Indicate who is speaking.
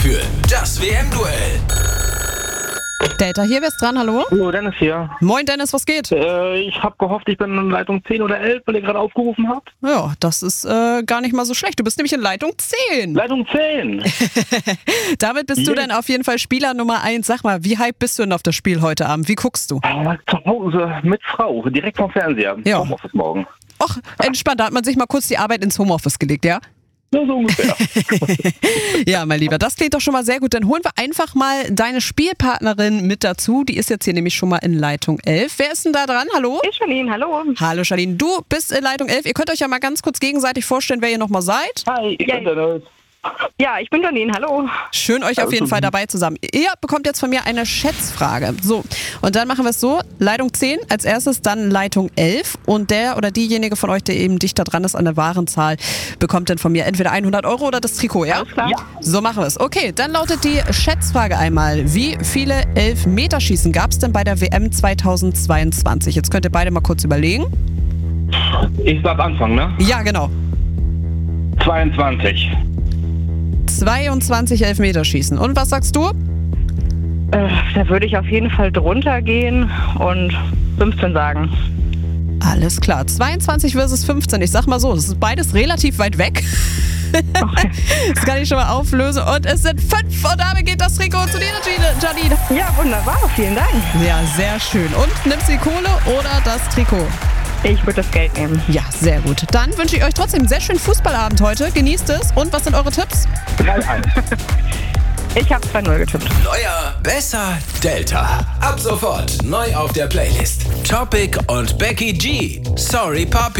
Speaker 1: fühlen. Das WM-Duell.
Speaker 2: Delta, hier, wer ist dran? Hallo?
Speaker 3: Hallo, Dennis hier.
Speaker 2: Moin Dennis, was geht?
Speaker 3: Ich habe gehofft, ich bin in Leitung 10 oder 11, weil ihr gerade aufgerufen habt.
Speaker 2: Ja, das ist gar nicht mal so schlecht. Du bist nämlich in Leitung 10.
Speaker 3: Leitung 10.
Speaker 2: Damit bist du dann auf jeden Fall Spieler Nummer 1. Sag mal, wie hyped bist du denn auf das Spiel heute Abend? Wie guckst du?
Speaker 3: Zu Hause mit Frau, direkt vom Fernseher.
Speaker 2: Ja.
Speaker 3: Homeoffice morgen.
Speaker 2: Och, entspannt, da hat man sich mal kurz die Arbeit ins Homeoffice gelegt, ja?
Speaker 3: Ja, so ungefähr.
Speaker 2: Ja, mein Lieber, das klingt doch schon mal sehr gut. Dann holen wir einfach mal deine Spielpartnerin mit dazu. Die ist jetzt hier nämlich schon mal in Leitung 11. Wer ist denn da dran? Hallo?
Speaker 4: Ich, Janine, hallo.
Speaker 2: Hallo Charlene, du bist in Leitung 11. Ihr könnt euch ja mal ganz kurz gegenseitig vorstellen, wer ihr nochmal seid.
Speaker 3: Hi, ich bin Dennis.
Speaker 4: Ja, ich bin Janine, hallo.
Speaker 2: Schön, euch auf jeden Fall dabei zusammen. Ihr bekommt jetzt von mir eine Schätzfrage. So, und dann machen wir es so, Leitung 10 als erstes, dann Leitung 11 und der oder diejenige von euch, der eben dichter dran ist an der wahren Zahl, bekommt dann von mir entweder 100 € oder das Trikot, ja?
Speaker 4: Alles klar.
Speaker 3: Ja.
Speaker 2: So machen wir es. Okay, dann lautet die Schätzfrage einmal. Wie viele Elfmeterschießen gab es denn bei der WM 2022? Jetzt könnt ihr beide mal kurz überlegen.
Speaker 3: Ich darf anfangen, ne?
Speaker 2: Ja, genau.
Speaker 3: 22.
Speaker 2: 22 Elfmeterschießen. Und was sagst du?
Speaker 4: Da würde ich auf jeden Fall drunter gehen und 15 sagen.
Speaker 2: Alles klar. 22 versus 15. Ich sag mal so, das ist beides relativ weit weg. Das kann ich schon mal auflösen. Und es sind 5. Und damit geht das Trikot zu dir, Janine.
Speaker 4: Ja, wunderbar, vielen Dank.
Speaker 2: Ja, sehr schön. Und nimmst du die Kohle oder das Trikot?
Speaker 4: Ich würde das Geld nehmen.
Speaker 2: Ja, sehr gut. Dann wünsche ich euch trotzdem einen sehr schönen Fußballabend heute. Genießt es. Und was sind eure Tipps?
Speaker 3: 3-1.
Speaker 4: Ich habe 2-0 getippt.
Speaker 1: Neuer, besser, Delta. Ab sofort neu auf der Playlist. Topic und Becky G. Sorry, Papi.